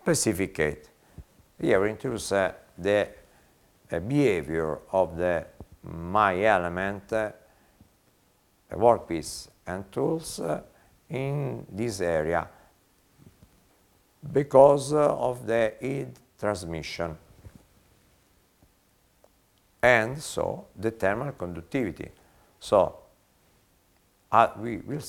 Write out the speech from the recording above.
specificate. Here we introduce the behavior of the my element workpiece and tools in this area because of the heat transmission, and so the thermal conductivity. So we will